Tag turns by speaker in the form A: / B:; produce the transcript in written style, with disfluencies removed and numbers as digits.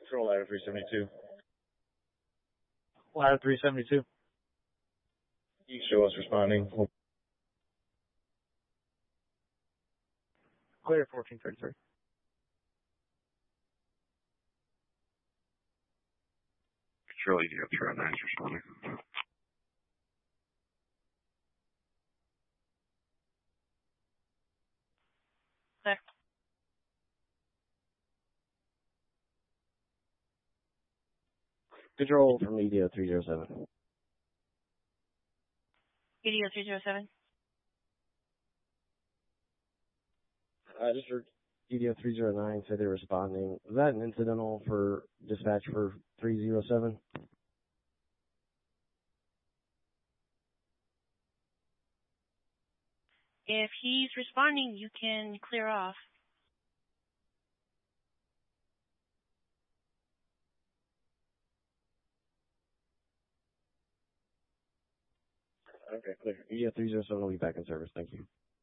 A: Control ladder 372.
B: Ladder 372.
A: You show us responding.
B: Clear 1433.
C: Control EDO 309 is responding.
D: Clear.
E: Control from EDO 307.
D: EDO 307.
E: I just heard EDO 309 say they're responding. Was that an incidental for dispatch for 307?
D: If he's responding, you can clear off.
E: Okay, clear. EDO 307 will be back in service. Thank you.